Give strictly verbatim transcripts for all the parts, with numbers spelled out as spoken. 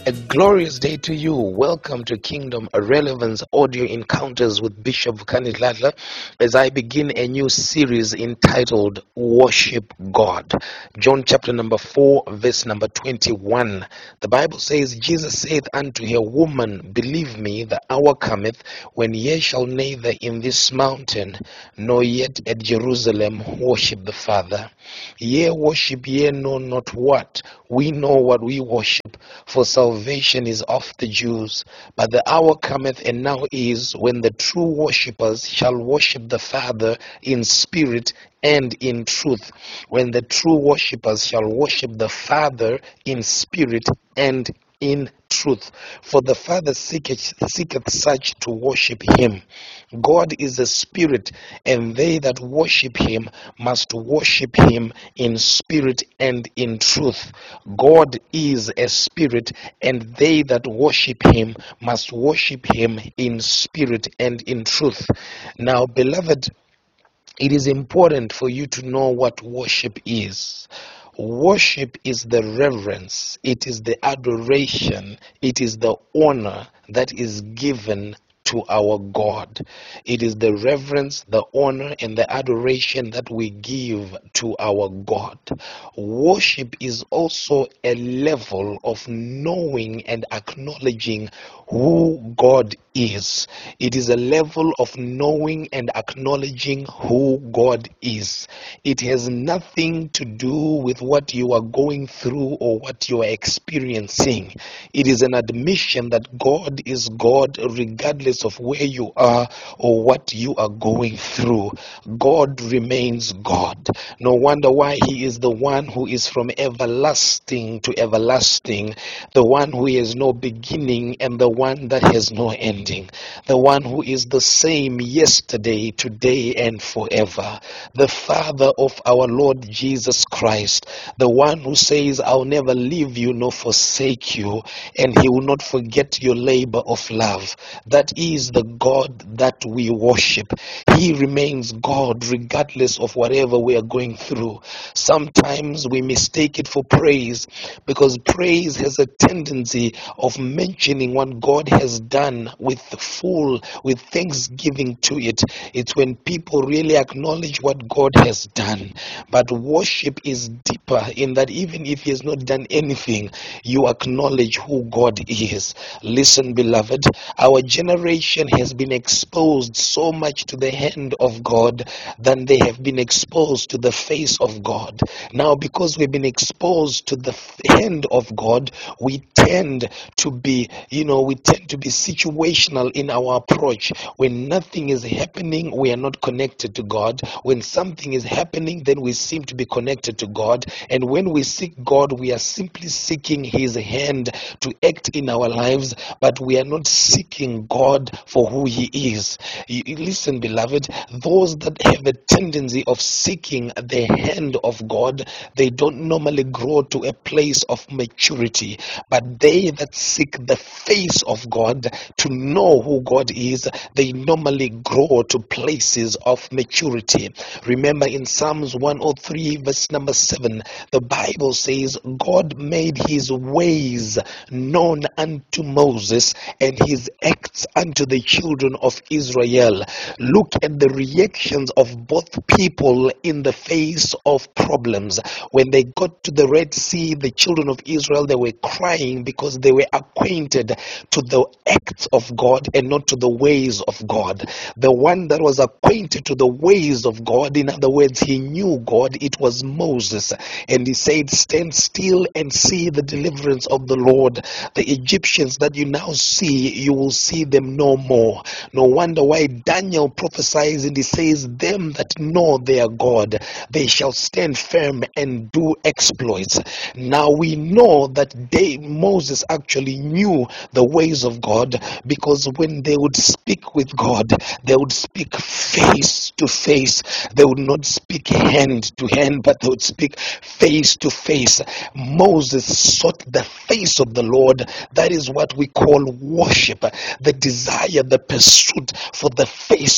A glorious day to you. Welcome to Kingdom Relevance Audio Encounters with Bishop Kanidladla as I begin a new series entitled Worship God. John chapter number four, verse number twenty-one. The Bible says, Jesus saith unto her, Woman, believe me, the hour cometh when ye shall neither in this mountain nor yet at Jerusalem worship the Father. Ye worship ye know not what. We know what we worship, for salvation is of the Jews. But the hour cometh, and now is, when the true worshippers shall worship the Father in spirit and in truth. When the true worshippers shall worship the Father in spirit and in truth. For the Father seeketh, seeketh such to worship him. God is a spirit, and they that worship him must worship him in spirit and in truth. God is a spirit, and they that worship him must worship him in spirit and in truth. Now, beloved, it is important for you to know what worship is. Worship is the reverence, it is the adoration, it is the honor that is given to our God. It is the reverence, the honor, and the adoration that we give to our God. Worship is also a level of knowing and acknowledging who God is. It is a level of knowing and acknowledging who God is. It has nothing to do with what you are going through or what you are experiencing. It is an admission that God is God regardless of where you are or what you are going through. God remains God. No wonder why he is the one who is from everlasting to everlasting, the one who has no beginning and the one that has no ending, the one who is the same yesterday, today, and forever, the Father of our Lord Jesus Christ, the one who says, I'll never leave you nor forsake you, and he will not forget your labor of love. That is the God that we worship. He remains God regardless of whatever we are going through. Sometimes we mistake it for praise, because praise has a tendency of mentioning what God has done with full, with thanksgiving to it. It's when people really acknowledge what God has done. But worship is deeper in that even if he has not done anything, you acknowledge who God is. Listen, beloved, our generation has been exposed so much to the hand of God than they have been exposed to the face of God. Now, because we've been exposed to the hand of God, we tend to be, you know, we tend to be situational in our approach. When nothing is happening, we are not connected to God. When something is happening, then we seem to be connected to God. And when we seek God, we are simply seeking his hand to act in our lives, but we are not seeking God for who he is. You- Listen, beloved, those that have a tendency of seeking the hand of God, they don't normally grow to a place of maturity. But they that seek the face of God to know who God is, they normally grow to places of maturity. Remember in Psalms one oh three verse number seven, the Bible says, God made his ways known unto Moses and his acts unto the children of Israel. Look at the reactions of both people in the face of problems. When they got to the Red Sea, the children of Israel, they were crying because they were acquainted to the acts of God and not to the ways of God. The one that was acquainted to the ways of God, in other words, he knew God, it was Moses. And he said, stand still and see the deliverance of the Lord. The Egyptians that you now see, you will see them no more. No wonder why Daniel prophesies and he says, them that know their God, they shall stand firm and do exploits. Now we know that they, Moses actually knew the ways of God, because when they would speak with God, they would speak face to face. They would not speak hand to hand, but they would speak face to face. Moses sought the face of the Lord. That is what we call worship, the desire, the pursuit for the face of God.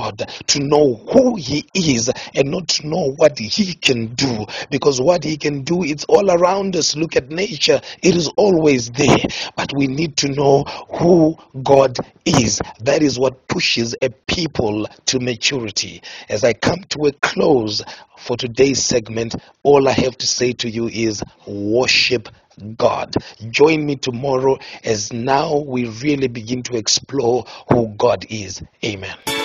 God, to know who He is and not to know what He can do, because what He can do, it's all around us. Look at nature, it is always there, but we need to know who God is. That is what pushes a people to maturity. As I come to a close for today's segment, all I have to say to you is worship God. Join me tomorrow as now we really begin to explore who God is. Amen.